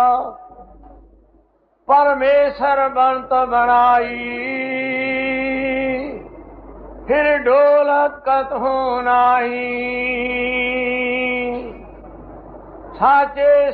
परमेश्वर बनत बनाई, फिर ढोलक कतहु नाही। साचे